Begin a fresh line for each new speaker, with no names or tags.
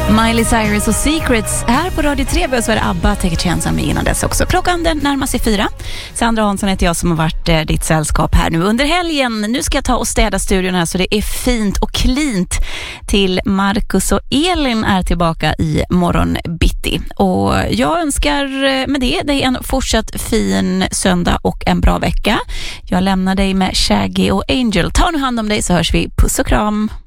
Miley Cyrus och Secrets här på Radio 3. Och så är det ABBA, Take a Chance on Me innan dess också. Klockan närmar sig 4. Sandra Hansson heter jag som har varit ditt sällskap här nu under helgen. Nu ska jag ta och städa studion här så det är fint och klint till Marcus och Elin är tillbaka i morgon bitti. Och jag önskar med det dig en fortsatt fin söndag och en bra vecka. Jag lämnar dig med Shaggy och Angel. Ta nu hand om dig så hörs vi. Puss och kram!